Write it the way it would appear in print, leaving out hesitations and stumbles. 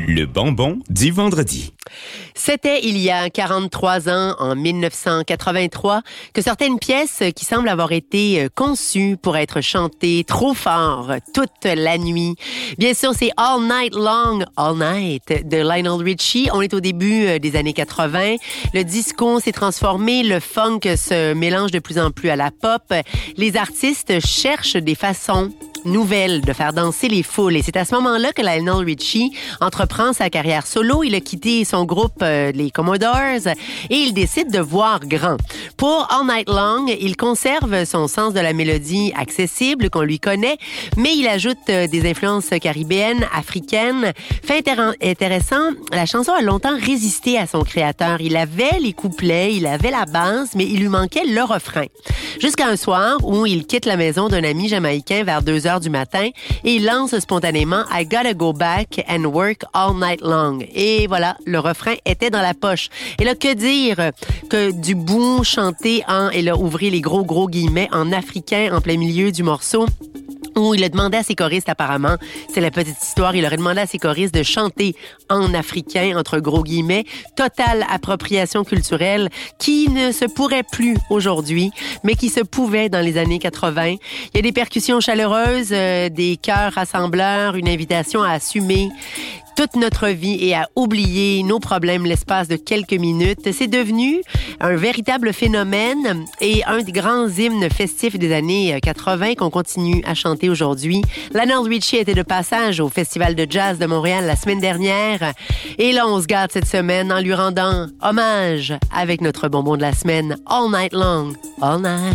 Le bonbon du vendredi. C'était il y a 43 ans, en 1983, que sortait une pièce qui semble avoir été conçue pour être chantée trop fort toute la nuit. Bien sûr, c'est All Night Long, All Night de Lionel Richie. On est au début des années 80. Le disco s'est transformé, le funk se mélange de plus en plus à la pop. Les artistes cherchent des façons nouvelle de faire danser les foules. Et c'est à ce moment-là que Lionel Richie entreprend sa carrière solo. Il a quitté son groupe, les Commodores, et il décide de voir grand. Pour All Night Long, il conserve son sens de la mélodie accessible qu'on lui connaît, mais il ajoute des influences caribéennes, africaines. Fait intéressant, la chanson a longtemps résisté à son créateur. Il avait les couplets, il avait la base, mais il lui manquait le refrain. Jusqu'à un soir où il quitte la maison d'un ami jamaïcain vers 2 heures du matin et il lance spontanément « I gotta go back and work all night long ». Et voilà, le refrain était dans la poche. Et là, que dire que du bout chanté en, et là, ouvrez les gros guillemets, en africain en plein milieu du morceau, où il a demandé à ses choristes, apparemment, c'est la petite histoire, il aurait demandé à ses choristes de chanter en africain, entre gros guillemets, totale appropriation culturelle qui ne se pourrait plus aujourd'hui, mais qui se pouvait dans les années 80. Il y a des percussions chaleureuses, des chœurs rassembleurs, une invitation à assumer toute notre vie et à oublier nos problèmes l'espace de quelques minutes. C'est devenu un véritable phénomène et un des grands hymnes festifs des années 80 qu'on continue à chanter aujourd'hui. Lionel Richie était de passage au Festival de jazz de Montréal la semaine dernière. Et là, on se gâte cette semaine en lui rendant hommage avec notre bonbon de la semaine, All Night Long, All Night.